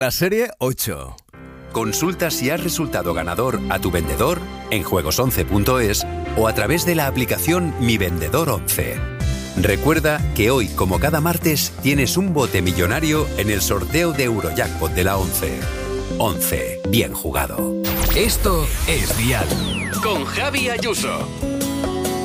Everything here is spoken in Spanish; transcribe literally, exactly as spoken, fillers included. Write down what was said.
La serie ocho. Consulta si has resultado ganador a tu vendedor en juegos once punto es o a través de la aplicación Mi Vendedor once. Recuerda que hoy, como cada martes, tienes un bote millonario en el sorteo de Eurojackpot de la once. once. Bien jugado. Esto es Dial. Con Javi Ayuso.